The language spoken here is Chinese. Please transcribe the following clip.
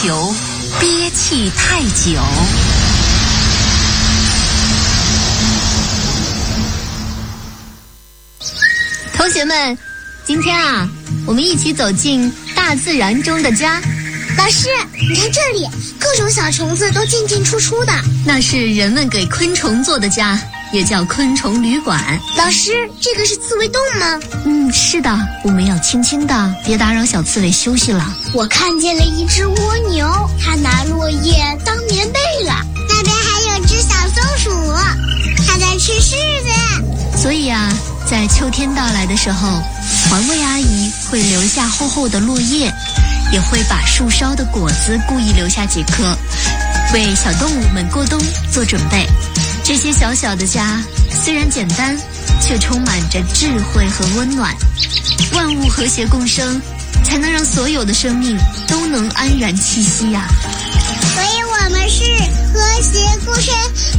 求，憋气太久。同学们，今天啊，我们一起走进大自然中的家。 老师，你看这里，各种小虫子都进进出出的。 那是人们给昆虫做的家，也叫昆虫旅馆。 老师，这个是刺猬洞吗？ 是的，我们要轻轻的，别打扰小刺猬休息了。 我看见了一只蜗牛，它拿落叶当棉被了。那边还有只小松鼠，它在吃柿子。 所以啊，在秋天到来的时候，环卫阿姨会留下厚厚的落叶，也会把树梢的果子故意留下几颗，为小动物们过冬做准备。这些小小的家虽然简单，却充满着智慧和温暖。万物和谐共生，才能让所有的生命都能安然栖息呀。 所以我们是和谐共生